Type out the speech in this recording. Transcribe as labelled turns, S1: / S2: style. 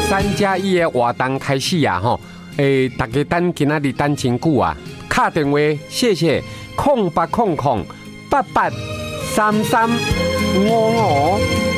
S1: 3+1的活动开始啊吼，大家等今仔日等真久啊，打电话谢谢0800883355。